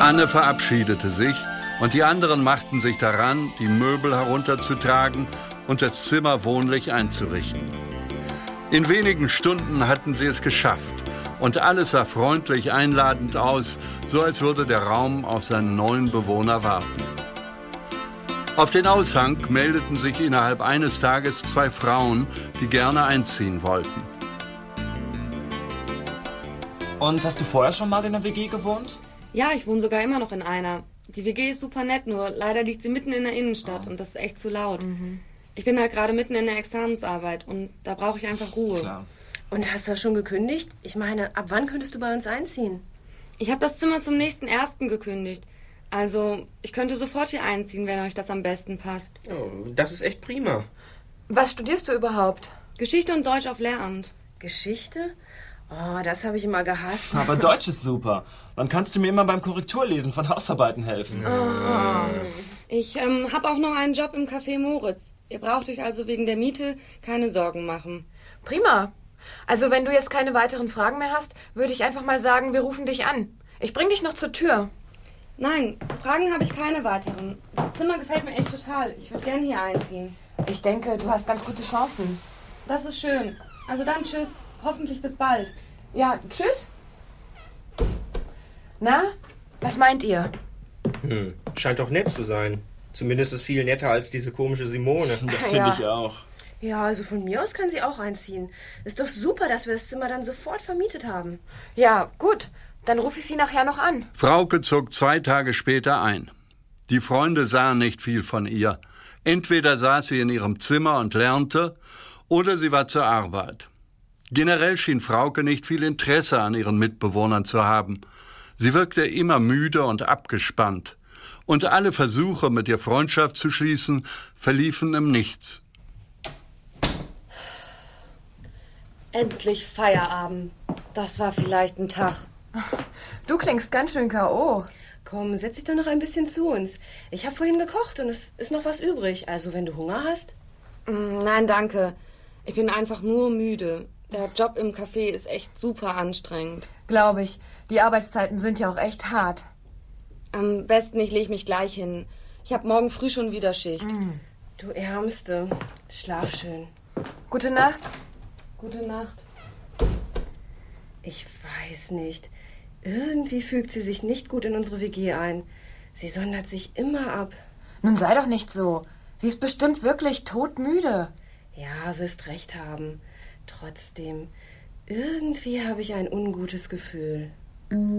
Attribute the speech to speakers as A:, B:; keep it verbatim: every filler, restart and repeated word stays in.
A: Anne verabschiedete sich und die anderen machten sich daran, die Möbel herunterzutragen und das Zimmer wohnlich einzurichten. In wenigen Stunden hatten sie es geschafft und alles sah freundlich einladend aus, so als würde der Raum auf seinen neuen Bewohner warten. Auf den Aushang meldeten sich innerhalb eines Tages zwei Frauen, die gerne einziehen wollten.
B: Und hast du vorher schon mal in einer W G gewohnt?
C: Ja, ich wohne sogar immer noch in einer. Die W G ist super nett, nur leider liegt sie mitten in der Innenstadt und das ist echt zu laut. Mhm. Ich bin halt gerade mitten in der Examensarbeit und da brauche ich einfach Ruhe.
B: Klar.
D: Und hast du schon gekündigt? Ich meine, ab wann könntest du bei uns einziehen?
C: Ich habe das Zimmer zum nächsten ersten gekündigt. Also, ich könnte sofort hier einziehen, wenn euch das am besten passt.
E: Oh, das ist echt prima.
F: Was studierst du überhaupt?
C: Geschichte und Deutsch auf Lehramt.
D: Geschichte? Oh, das habe ich immer gehasst.
B: Aber Deutsch ist super. Dann kannst du mir immer beim Korrekturlesen von Hausarbeiten helfen.
C: Oh. Ich ähm, habe auch noch einen Job im Café Moritz. Ihr braucht euch also wegen der Miete keine Sorgen machen.
F: Prima. Also wenn du jetzt keine weiteren Fragen mehr hast, würde ich einfach mal sagen, wir rufen dich an. Ich bring dich noch zur Tür.
C: Nein, Fragen habe ich keine weiteren. Das Zimmer gefällt mir echt total. Ich würde gerne hier einziehen.
F: Ich denke, du hast ganz gute Chancen.
C: Das ist schön. Also dann tschüss. Hoffentlich bis bald.
F: Ja, tschüss. Na, was meint ihr?
E: Hm, scheint doch nett zu sein. Zumindest ist viel netter als diese komische Simone.
B: Das finde
F: Ja.
B: ich auch.
D: Ja, also von mir aus kann sie auch einziehen. Ist doch super, dass wir das Zimmer dann sofort vermietet haben.
F: Ja, gut. Dann rufe ich sie nachher noch an.
A: Frauke zog zwei Tage später ein. Die Freunde sahen nicht viel von ihr. Entweder saß sie in ihrem Zimmer und lernte, oder sie war zur Arbeit. Generell schien Frauke nicht viel Interesse an ihren Mitbewohnern zu haben. Sie wirkte immer müde und abgespannt. Und alle Versuche, mit ihr Freundschaft zu schließen, verliefen im Nichts.
C: Endlich Feierabend. Das war vielleicht ein Tag.
F: Du klingst ganz schön K O
D: Komm, setz dich doch noch ein bisschen zu uns. Ich habe vorhin gekocht und es ist noch was übrig. Also wenn du Hunger hast.
C: Nein, danke. Ich bin einfach nur müde. Der Job im Café ist echt super anstrengend.
F: Glaube ich. Die Arbeitszeiten sind ja auch echt hart.
C: Am besten, ich lege mich gleich hin. Ich habe morgen früh schon wieder Schicht.
F: Mm.
D: Du Ärmste. Schlaf schön.
F: Gute Nacht.
C: Gute Nacht.
D: Ich weiß nicht. Irgendwie fügt sie sich nicht gut in unsere W G ein. Sie sondert sich immer ab.
F: Nun sei doch nicht so. Sie ist bestimmt wirklich todmüde.
D: Ja, wirst recht haben. Trotzdem, irgendwie habe ich ein ungutes Gefühl.